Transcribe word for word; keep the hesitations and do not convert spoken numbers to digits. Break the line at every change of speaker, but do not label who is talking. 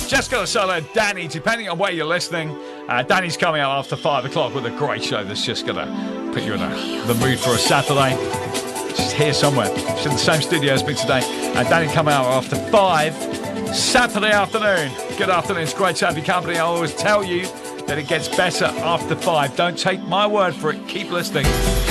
Jessica Solo, Danny, depending on where you're listening. Uh, Danny's coming out after five o'clock with a great show that's just going to put you in a, the mood for a Saturday. She's here somewhere. She's in the same studio as me today. Uh, Danny coming out after five, Saturday afternoon. Good afternoon. It's great to have your company. I always tell you that it gets better after five. Don't take my word for it. Keep listening.